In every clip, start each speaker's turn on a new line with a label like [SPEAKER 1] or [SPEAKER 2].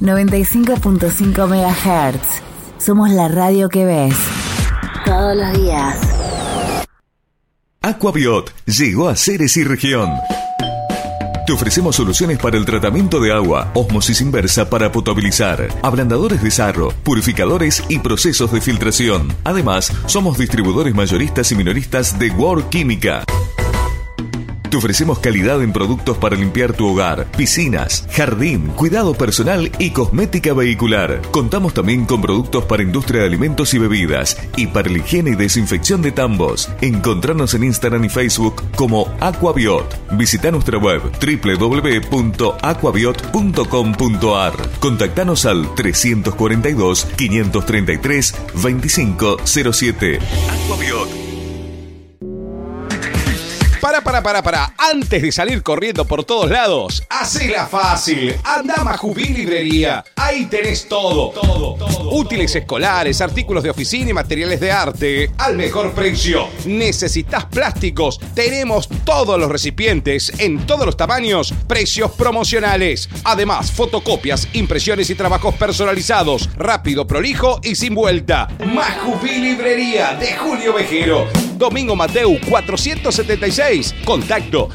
[SPEAKER 1] 95.5 MHz. Somos la radio que ves todos los días.
[SPEAKER 2] Aquabiot llegó a Ceres y región. Te ofrecemos soluciones para el tratamiento de agua, ósmosis inversa para potabilizar, ablandadores de sarro, purificadores y procesos de filtración. Además, somos distribuidores mayoristas y minoristas de World Química. Te ofrecemos calidad en productos para limpiar tu hogar, piscinas, jardín, cuidado personal y cosmética vehicular. Contamos también con productos para industria de alimentos y bebidas y para la higiene y desinfección de tambos. Encontranos en Instagram y Facebook como Aquabiot. Visita nuestra web www.aquabiot.com.ar. Contactanos al 342 533 2507. Aquabiot.
[SPEAKER 3] Para. Antes de salir corriendo por todos lados, hacela fácil. Anda a Majuví Librería. Ahí tenés todo. Útiles escolares, artículos de oficina y materiales de arte al mejor precio. ¿Necesitas plásticos? Tenemos todos los recipientes en todos los tamaños, precios promocionales. Además, fotocopias, impresiones y trabajos personalizados. Rápido, prolijo y sin vuelta. Majuví Librería de Julio Vejero. Domingo Mateu 476. Contacto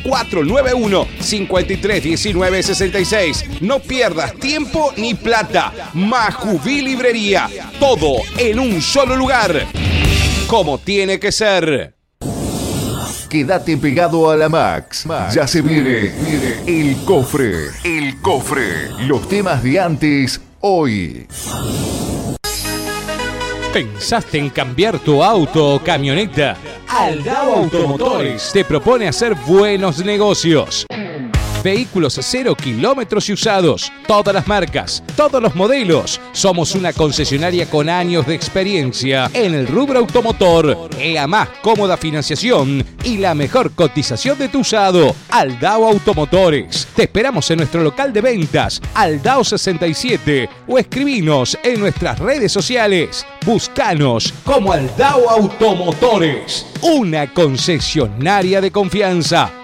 [SPEAKER 3] 3491-531966. No pierdas tiempo ni plata. Majuví Librería. Todo en un solo lugar. Como tiene que ser.
[SPEAKER 4] Quédate pegado a la Max. Ya se viene el cofre. Los temas de antes, hoy.
[SPEAKER 5] ¿Pensaste en cambiar tu auto o camioneta? Aldao Automotores te propone hacer buenos negocios. Vehículos 0 kilómetros y usados, todas las marcas, todos los modelos. Somos una concesionaria con años de experiencia en el rubro automotor, la más cómoda financiación y la mejor cotización de tu usado. Aldao Automotores. Te esperamos en nuestro local de ventas, Aldao 67, o escribinos en nuestras redes sociales. Buscanos como Aldao Automotores, una concesionaria de confianza.